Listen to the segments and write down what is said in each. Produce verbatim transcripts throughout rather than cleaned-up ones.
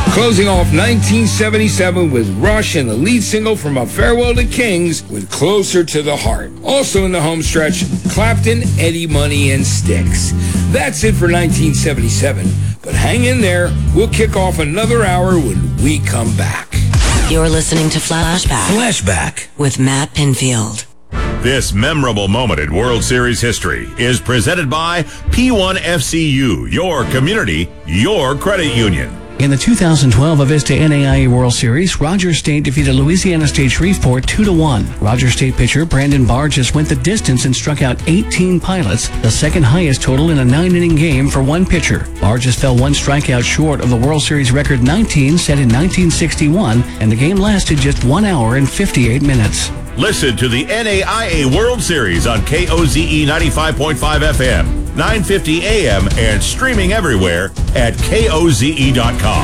Closing off nineteen seventy-seven with Rush and the lead single from A Farewell to Kings with Closer to the Heart. Also in the home stretch, Clapton, Eddie Money, and Styx. That's it for nineteen seventy-seven. But hang in there. We'll kick off another hour when we come back. You're listening to Flashback. Flashback with Matt Pinfield. This memorable moment in World Series history is presented by P one F C U, your community, your credit union. In the two thousand twelve Avista N A I A World Series, Rogers State defeated Louisiana State Shreveport two to one. Rogers State pitcher Brandon Barges went the distance and struck out eighteen pilots, the second highest total in a nine-inning game for one pitcher. Barges fell one strikeout short of the World Series record nineteen set in nineteen sixty-one, and the game lasted just one hour and fifty-eight minutes. Listen to the N A I A World Series on K O Z E ninety-five point five F M, nine fifty A M, and streaming everywhere at K O Z E dot com.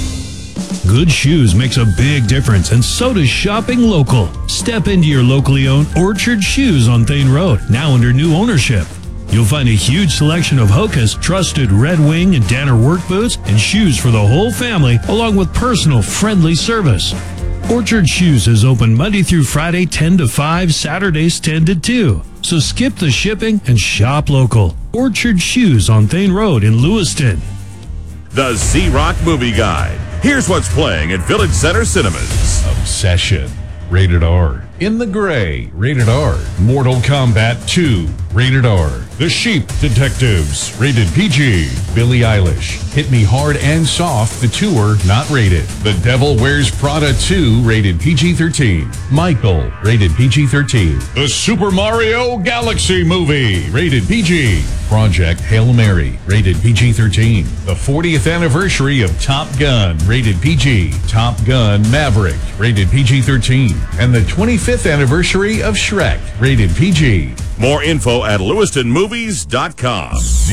Good shoes makes a big difference, and so does shopping local. Step into your locally owned Orchard Shoes on Thane Road, now under new ownership. You'll find a huge selection of Hoka's trusted Red Wing and Danner work boots and shoes for the whole family, along with personal friendly service. Orchard Shoes is open Monday through Friday ten to five, Saturdays ten to two. So skip the shipping and shop local. Orchard Shoes on Thane Road in Lewiston. The Z-Rock Movie Guide. Here's what's playing at Village Center Cinemas. Obsession, rated R. In the Gray, rated R. Mortal Kombat two, rated R. The Sheep Detectives, rated P G. Billie Eilish, Hit Me Hard and Soft, the tour, not rated. The Devil Wears Prada two, rated P G thirteen. Michael, rated P G thirteen. The Super Mario Galaxy Movie, rated P G. Project Hail Mary, rated P G thirteen. The fortieth anniversary of Top Gun, rated P G. Top Gun Maverick, rated P G thirteen. And the twenty-fifth anniversary of Shrek, rated P G. More info at lewiston movies dot com.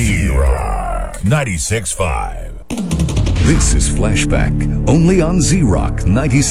Z-Rock ninety-six point five. This is Flashback, only on Z-Rock ninety-six.